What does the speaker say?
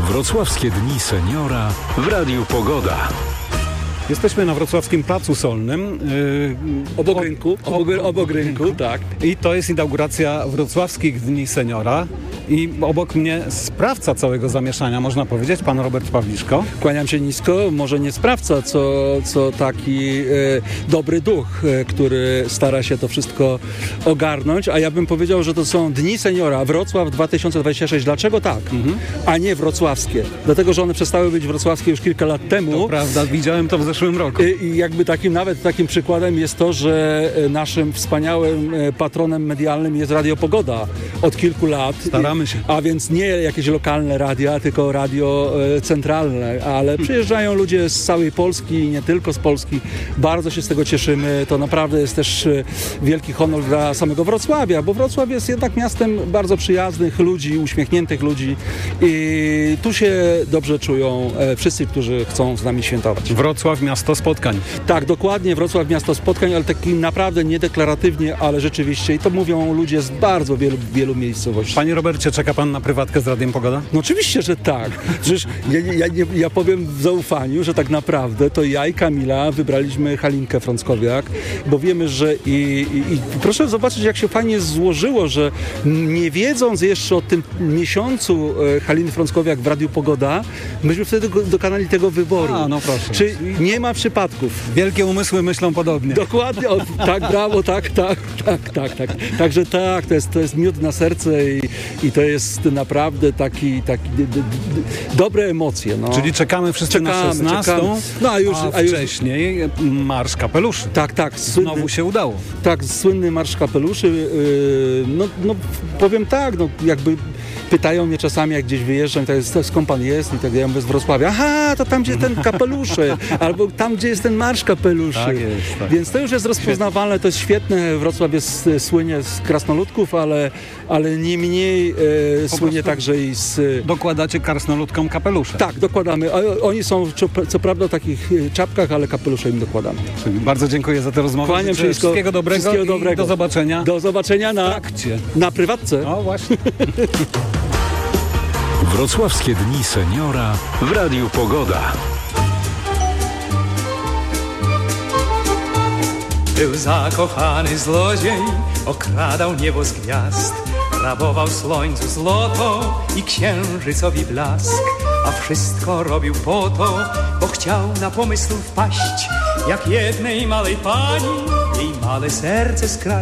Wrocławskie Dni Seniora w Radiu Pogoda. Jesteśmy na wrocławskim Placu Solnym. Obok rynku, tak. I to jest inauguracja Wrocławskich Dni Seniora. I obok mnie sprawca całego zamieszania, można powiedzieć, pan Robert Pawliszko. Kłaniam się nisko, może nie sprawca, co taki dobry duch, który stara się to wszystko ogarnąć, a ja bym powiedział, że to są Dni Seniora Wrocław 2026. Dlaczego tak, a nie wrocławskie? Dlatego, że one przestały być wrocławskie już kilka lat temu. To prawda, widziałem to w zeszłym roku. I jakby takim przykładem jest to, że naszym wspaniałym patronem medialnym jest Radio Pogoda od kilku lat. Staramy się. A więc nie jakieś lokalne radia, tylko radio centralne, ale przyjeżdżają ludzie z całej Polski i nie tylko z Polski. Bardzo się z tego cieszymy. To naprawdę jest też wielki honor dla samego Wrocławia, bo Wrocław jest jednak miastem bardzo przyjaznych ludzi, uśmiechniętych ludzi i tu się dobrze czują wszyscy, którzy chcą z nami świętować. Wrocław, miasto spotkań. Tak, dokładnie, Wrocław, miasto spotkań, ale taki naprawdę nie deklaratywnie, ale rzeczywiście i to mówią ludzie z bardzo wielu miejscowości. Panie Robercie, czeka pan na prywatkę z Radiem Pogoda? No oczywiście, że tak. Przecież ja powiem w zaufaniu, że tak naprawdę to ja i Kamila wybraliśmy Halinkę Frąckowiak, bo wiemy, że i proszę zobaczyć, jak się fajnie złożyło, że nie wiedząc jeszcze o tym miesiącu Haliny Frąckowiak w Radiu Pogoda, myśmy wtedy dokonali tego wyboru. A, no proszę. Czy nie ma przypadków? Wielkie umysły myślą podobnie. Dokładnie, tak, brawo, tak. Także tak, to jest miód na serce i to jest naprawdę taki dobre emocje. No. Czyli czekamy wszyscy na 16, no, a już wcześniej Marsz Kapeluszy. Tak. Znowu się udało. Tak, słynny Marsz Kapeluszy. No powiem tak, no jakby pytają mnie czasami, jak gdzieś wyjeżdżam, to skąd pan jest? I tak ja mówię z Wrocławia. Aha, to tam, gdzie ten kapelusze. Albo tam, gdzie jest ten Marsz Kapeluszy. Tak jest, tak. Więc to już jest rozpoznawalne, to jest świetne. Wrocław jest słynie z krasnoludków, ale nie mniej słynie także i z... Dokładacie krasnoludkom kapelusze. Tak, dokładamy. Oni są co prawda w takich czapkach, ale kapelusze im dokładamy. Bardzo dziękuję za tę rozmowę. Kłaniam się. Wszystkiego dobrego. I do zobaczenia. Do zobaczenia na prywatce. O, właśnie. Wrocławskie Dni Seniora w Radiu Pogoda. Był zakochany zlodziej, okradał niebo z gwiazd, rabował słońcu złoto i księżycowi blask, a wszystko robił po to, bo chciał na pomysł wpaść, jak jednej małej pani jej małe serce skraść.